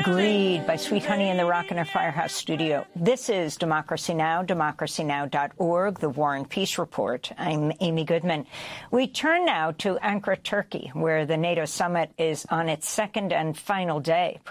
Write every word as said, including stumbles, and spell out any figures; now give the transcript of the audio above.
Greed by Sweet Honey in the Rock and Her Firehouse studio. This is Democracy Now!, democracy now dot org, the War and Peace Report. I'm Amy Goodman. We turn now to Ankara, Turkey, where the NATO summit is on its second and final day.